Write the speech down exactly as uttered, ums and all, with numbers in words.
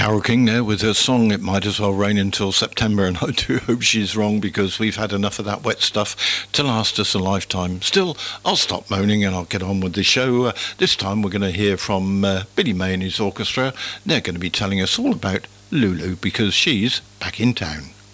Carole King there with her song It Might As Well Rain Until September, and I do hope she's wrong because we've had enough of that wet stuff to last us a lifetime. Still, I'll stop moaning and I'll get on with the show. Uh, this time we're going to hear from uh, Billy May and his orchestra. They're going to be telling us all about Lulu because she's back in town.